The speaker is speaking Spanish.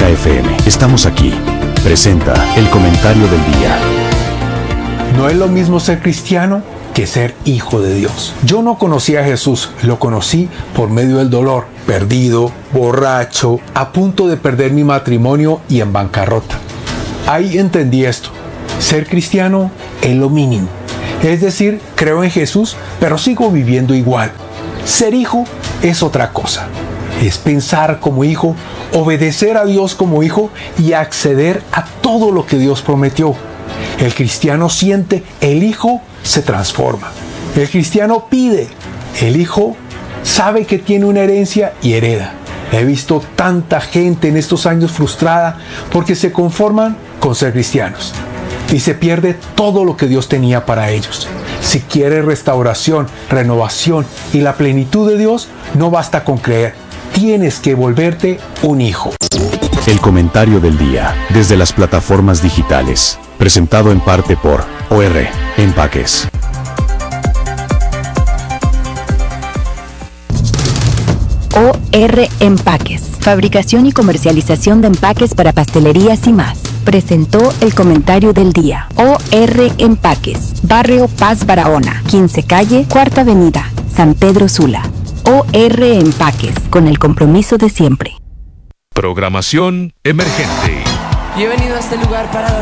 Melodía FM. Estamos aquí. Presenta el comentario del día. No es lo mismo ser cristiano que ser hijo de Dios. Yo no conocí a Jesús, lo conocí por medio del dolor, perdido, borracho, a punto de perder mi matrimonio y en bancarrota. Ahí entendí esto. Ser cristiano es lo mínimo. Es decir, creo en Jesús, pero sigo viviendo igual. Ser hijo es otra cosa. Es pensar como hijo, obedecer a Dios como hijo y acceder a todo lo que Dios prometió. El cristiano siente, el hijo se transforma. El cristiano pide, el hijo sabe que tiene una herencia y hereda. He visto tanta gente en estos años frustrada porque se conforman con ser cristianos y se pierde todo lo que Dios tenía para ellos. Si quieres restauración, renovación y la plenitud de Dios, no basta con creer. Tienes que volverte un hijo. El comentario del día, desde las plataformas digitales. Presentado en parte por OR Empaques. OR Empaques, fabricación y comercialización de empaques para pastelerías y más. Presentó el comentario del día. OR Empaques, Barrio Paz Barahona, 15 Calle, Cuarta Avenida, San Pedro Sula. OR Empaques, con el compromiso de siempre. Programación emergente. Y he venido a este lugar para